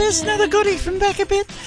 there's another goodie from back a bit.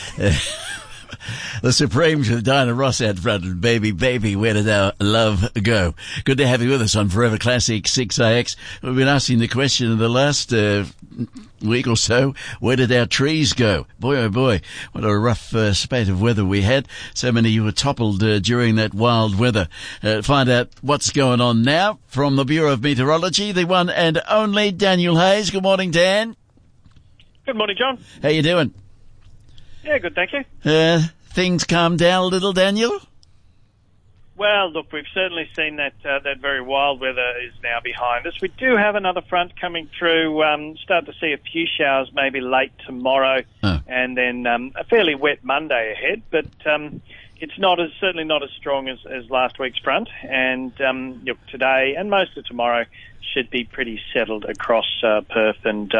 The Supremes with Diana Ross out front and Baby, Baby, Where Did Our Love Go? Good to have you with us on Forever Classic 6AX. We've been asking the question in the last week or so, where did our trees go? Boy, oh boy, what a rough spate of weather we had. So many you were toppled during that wild weather. Find out what's going on now from the Bureau of Meteorology, the one and only Daniel Hayes. Good morning, Dan. Good morning, John. How you doing? Yeah, good, thank you. Things calmed down a little, Daniel? Well, look, we've certainly seen that very wild weather is now behind us. We do have another front coming through. Start to see a few showers maybe late tomorrow, and then a fairly wet Monday ahead. But it's certainly not as strong as last week's front. And look, today and most of tomorrow should be pretty settled across Perth and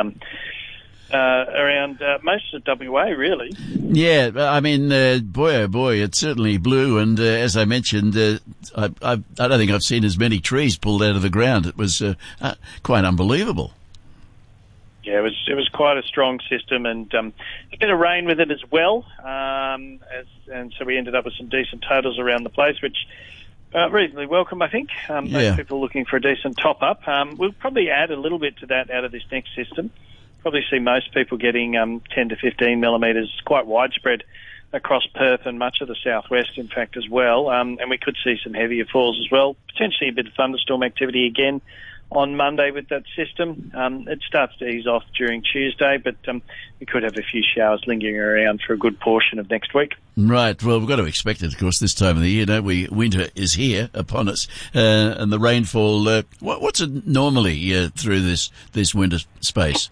around most of WA, really. Yeah, I mean, boy, oh boy, it certainly blew, and as I mentioned, I don't think I've seen as many trees pulled out of the ground. It was quite unbelievable. Yeah, it was quite a strong system, and a bit of rain with it as well, and so we ended up with some decent totals around the place, which reasonably welcome, I think. Most people looking for a decent top-up. We'll probably add a little bit to that out of this next system. Probably see most people getting 10 to 15 millimetres, quite widespread across Perth and much of the southwest, in fact, as well. And we could see some heavier falls as well. Potentially a bit of thunderstorm activity again on Monday with that system. It starts to ease off during Tuesday, but we could have a few showers lingering around for a good portion of next week. Right. Well, we've got to expect it, of course, this time of the year, don't we? Winter is here upon us, and the rainfall. What's it normally through this winter space?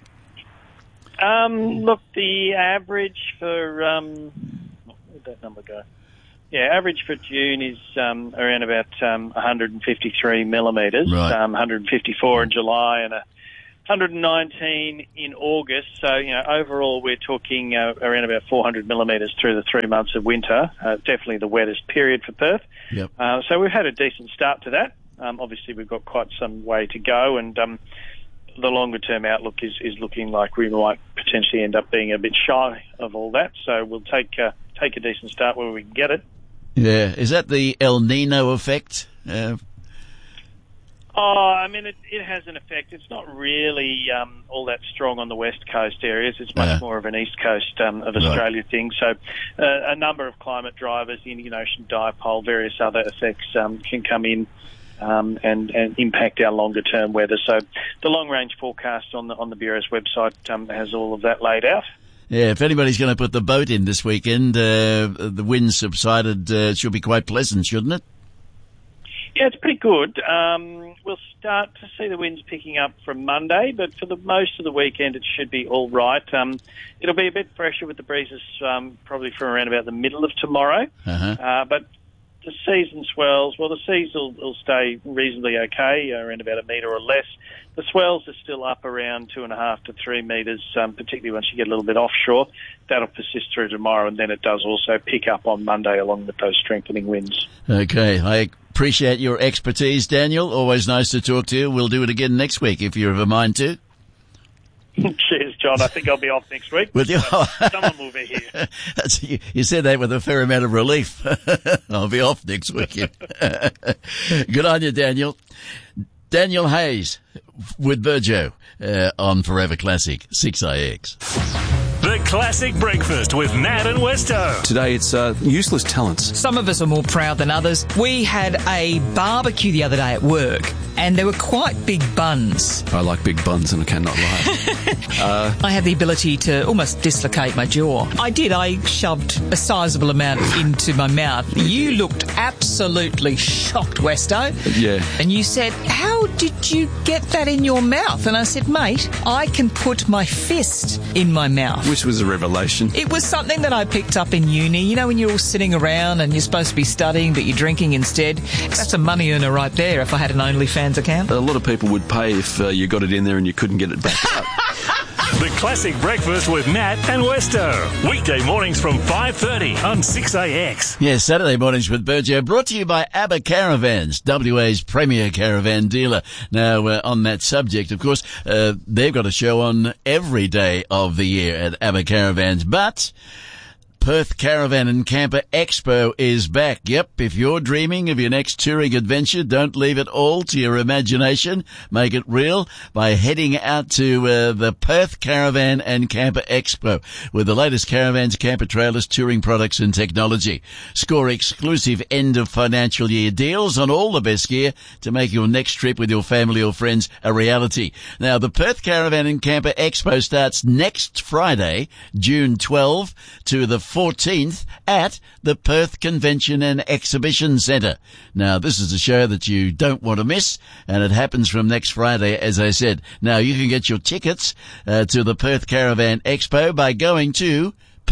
Look, the average for, where'd that number go? Yeah, average for June is around about 153 millimetres, right. 154 in July and 119 in August. So, overall we're talking around about 400 millimetres through the 3 months of winter. Definitely the wettest period for Perth. Yep. So we've had a decent start to that. Obviously we've got quite some way to go, and the longer-term outlook is looking like we might potentially end up being a bit shy of all that. So we'll take a decent start where we can get it. Yeah. Is that the El Nino effect? I mean, it has an effect. It's not really all that strong on the west coast areas. It's much more of an east coast of Australia thing. So a number of climate drivers, the Indian Ocean dipole, various other effects can come in and impact our longer-term weather. So the long-range forecast on the Bureau's website has all of that laid out. Yeah, if anybody's going to put the boat in this weekend, the wind subsided. It should be quite pleasant, shouldn't it? Yeah, it's pretty good. We'll start to see the winds picking up from Monday, but for the most of the weekend it should be all right. It'll be a bit fresher with the breezes probably from around about the middle of tomorrow. But the seas and swells, well, the seas will stay reasonably okay, around about 1 metre or less. The swells are still up around 2.5 to 3 metres, particularly once you get a little bit offshore. That'll persist through tomorrow, and then it does also pick up on Monday along with those strengthening winds. Okay, I appreciate your expertise, Daniel. Always nice to talk to you. We'll do it again next week if you're of a mind to. Cheers, John. I think I'll be off next week. With you? Someone will be here. You said that with a fair amount of relief. I'll be off next week. Good on you, Daniel. Daniel Hayes with Virgio on Forever Classic 6AX. The Classic Breakfast with Nat and Westo. Today it's useless talents. Some of us are more proud than others. We had a barbecue the other day at work, and there were quite big buns. I like big buns, and I cannot lie. I had the ability to almost dislocate my jaw. I did. I shoved a sizable amount into my mouth. You looked absolutely shocked, Westo. Yeah. And you said, "How did you get that in your mouth?" And I said, "Mate, I can put my fist in my mouth." Which was a revelation. It was something that I picked up in uni. You know, when you're all sitting around and you're supposed to be studying, but you're drinking instead. That's a money earner right there if I had an OnlyFans account. A lot of people would pay if you got it in there and you couldn't get it back out. The Classic Breakfast with Nat and Westo. Weekday mornings from 5:30 on 6AX. Yes, Saturday mornings with Burjo, brought to you by ABBA Caravans, WA's premier caravan dealer. Now, on that subject, of course, they've got a show on every day of the year at ABBA Caravans, but Perth Caravan and Camper Expo is back. Yep, if you're dreaming of your next touring adventure, don't leave it all to your imagination. Make it real by heading out to the Perth Caravan and Camper Expo with the latest caravans, camper trailers, touring products and technology. Score exclusive end of financial year deals on all the best gear to make your next trip with your family or friends a reality. Now, the Perth Caravan and Camper Expo starts next Friday, June 12 to the 14th at the Perth Convention and Exhibition Centre. Now, this is a show that you don't want to miss, and it happens from next Friday, as I said. Now, you can get your tickets to the Perth Caravan Expo by going to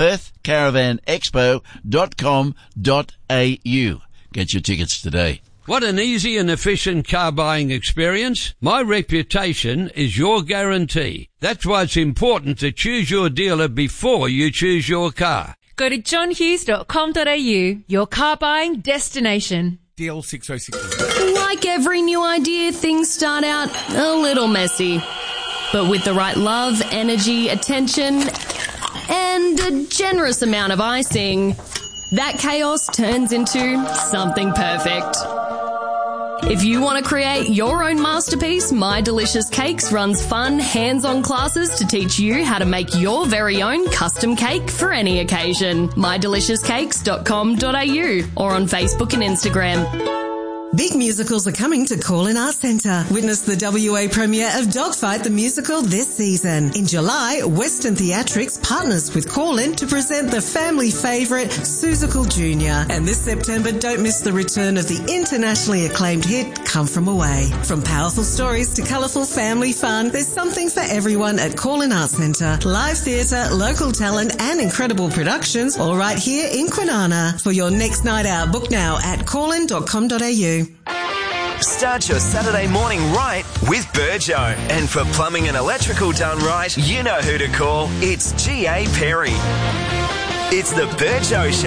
perthcaravanexpo.com.au. Get your tickets today. What an easy and efficient car buying experience. My reputation is your guarantee. That's why it's important to choose your dealer before you choose your car. Go to johnhughes.com.au, your car buying destination. DL 606. Like every new idea, things start out a little messy. But with the right love, energy, attention, and a generous amount of icing, that chaos turns into something perfect. If you want to create your own masterpiece, My Delicious Cakes runs fun, hands-on classes to teach you how to make your very own custom cake for any occasion. mydeliciouscakes.com.au or on Facebook and Instagram. Big musicals are coming to Call-In Arts Centre. Witness the WA premiere of Dogfight the Musical this season. In July, Western Theatrics partners with Call-In to present the family favourite Seussical Jr. And this September, don't miss the return of the internationally acclaimed hit Come From Away. From powerful stories to colourful family fun, there's something for everyone at Call-In Arts Centre. Live theatre, local talent and incredible productions all right here in Kwinana. For your next night out, book now at callin.com.au. Start your Saturday morning right with Burjo. And for plumbing and electrical done right, you know who to call. It's G.A. Perry. It's the Burjo Show.